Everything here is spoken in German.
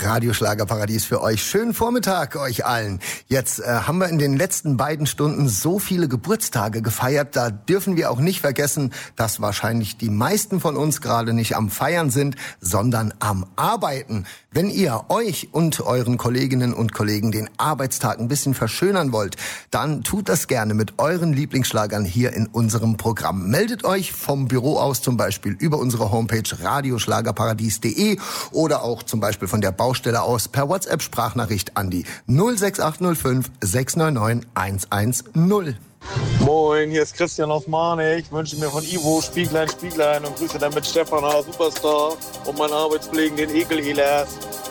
Radio Schlagerparadies für euch. Schönen Vormittag euch allen. Jetzt haben wir in den letzten beiden Stunden so viele Geburtstage gefeiert. Da dürfen wir auch nicht vergessen, dass wahrscheinlich die meisten von uns gerade nicht am Feiern sind, sondern am Arbeiten. Wenn ihr euch und euren Kolleginnen und Kollegen den Arbeitstag ein bisschen verschönern wollt, dann tut das gerne mit euren Lieblingsschlagern hier in unserem Programm. Meldet euch vom Büro aus zum Beispiel über unsere Homepage radioschlagerparadies.de oder auch zum Beispiel von der Baustelle aus per WhatsApp-Sprachnachricht an die 06805 699 110. Moin, hier ist Christian aus Marnich. Ich wünsche mir von Ivo Spieglein und grüße damit Stefan, Superstar und meinen Arbeitskollegen, den Ekel-Elas.